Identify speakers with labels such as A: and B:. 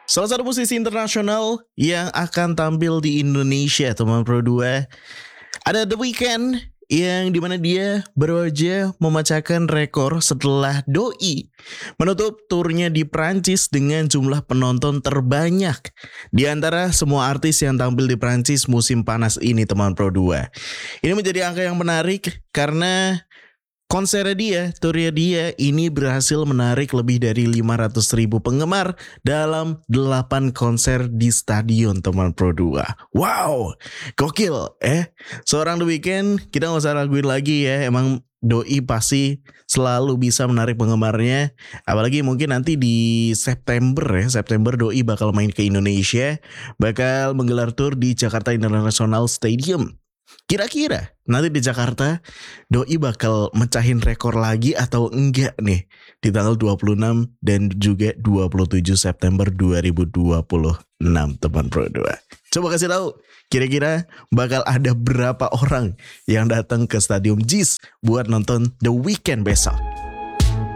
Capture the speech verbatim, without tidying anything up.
A: Salah satu musisi internasional yang akan tampil di Indonesia, teman Pro dua, ada The Weeknd yang dimana dia baru aja memecahkan rekor setelah Doi menutup turnya di Prancis dengan jumlah penonton terbanyak di antara semua artis yang tampil di Prancis musim panas ini, teman Pro dua. Ini menjadi angka yang menarik karena konser dia, turnya dia ini berhasil menarik lebih dari lima ratus ribu penggemar dalam delapan konser di stadion, teman Pro dua. Wow, gokil eh. Seorang The Weeknd kita gak usah raguin lagi ya. Emang Doi pasti selalu bisa menarik penggemarnya. Apalagi mungkin nanti di September ya. September Doi bakal main ke Indonesia, bakal menggelar tur di Jakarta International Stadium. Kira-kira nanti di Jakarta Doi bakal mecahin rekor lagi atau enggak nih di tanggal dua puluh enam dan juga dua puluh tujuh September dua ribu dua puluh enam, teman Pro dua. Coba kasih tahu kira-kira bakal ada berapa orang yang datang ke Stadium Jis buat nonton The Weeknd besok.